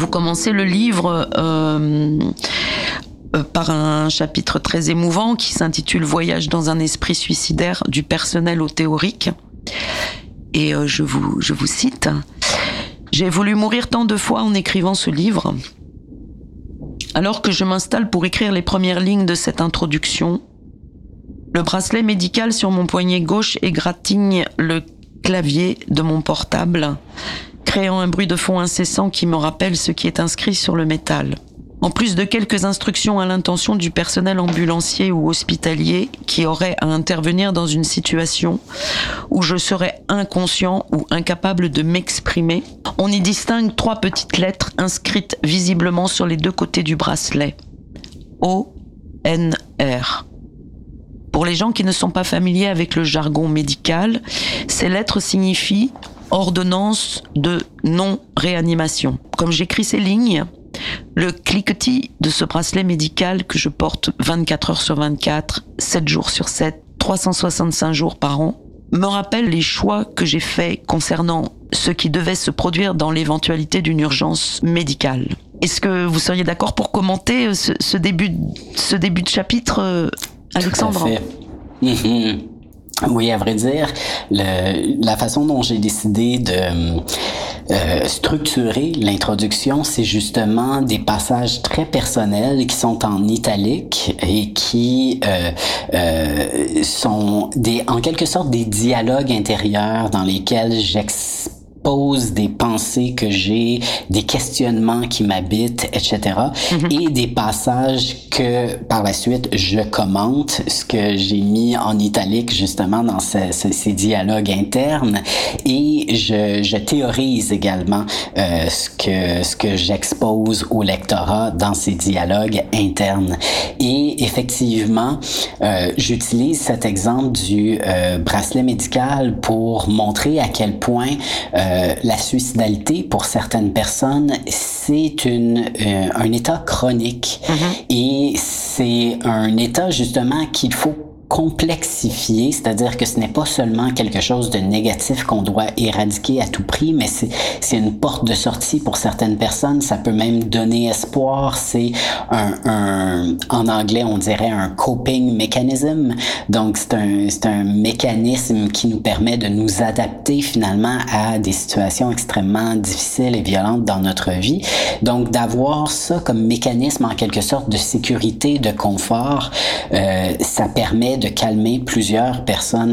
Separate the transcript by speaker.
Speaker 1: commençais le livre par un chapitre très émouvant qui s'intitule « Voyage dans un esprit suicidaire, du personnel au théorique ». Et je vous cite. « J'ai voulu mourir tant de fois en écrivant ce livre. Alors que je m'installe pour écrire les premières lignes de cette introduction, le bracelet médical sur mon poignet gauche égratigne le clavier de mon portable, créant un bruit de fond incessant qui me rappelle ce qui est inscrit sur le métal. En plus de quelques instructions à l'intention du personnel ambulancier ou hospitalier qui aurait à intervenir dans une situation où je serais inconscient ou incapable de m'exprimer, on y distingue 3 petites lettres inscrites visiblement sur les 2 côtés du bracelet. ONR. Pour les gens qui ne sont pas familiers avec le jargon médical, ces lettres signifient ordonnance de non-réanimation. Comme j'écris ces lignes, le cliquetis de ce bracelet médical que je porte 24 heures sur 24, 7 jours sur 7, 365 jours par an, me rappelle les choix que j'ai faits concernant ce qui devait se produire dans l'éventualité d'une urgence médicale. Est-ce que vous seriez d'accord pour commenter ce début de chapitre, Alexandre ?
Speaker 2: Tout à fait. Oui, à vrai dire, la façon dont j'ai décidé de structurer l'introduction, c'est justement des passages très personnels qui sont en italique et qui sont en quelque sorte des dialogues intérieurs dans lesquels j'expose des pensées que j'ai, des questionnements qui m'habitent, etc. Et des passages que, par la suite, je commente, ce que j'ai mis en italique, justement, dans ces dialogues internes. Et je théorise également ce que j'expose au lectorat dans ces dialogues internes. Et effectivement, j'utilise cet exemple du bracelet médical pour montrer à quel point la suicidalité, pour certaines personnes, c'est un état chronique. Et c'est un état, justement, qu'il faut complexifier, c'est-à-dire que ce n'est pas seulement quelque chose de négatif qu'on doit éradiquer à tout prix, mais c'est une porte de sortie pour certaines personnes. Ça peut même donner espoir. C'est en anglais, on dirait un coping mechanism. Donc, c'est un mécanisme qui nous permet de nous adapter finalement à des situations extrêmement difficiles et violentes dans notre vie. Donc, d'avoir ça comme mécanisme en quelque sorte de sécurité, de confort, ça permet de calmer plusieurs personnes